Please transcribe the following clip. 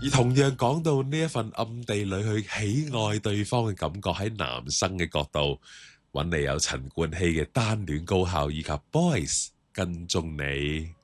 而同樣講到呢一份暗地裏去喜愛對方嘅感覺，喺男生嘅角度揾嚟有陳冠希嘅單戀高校以及 Boys 跟蹤你。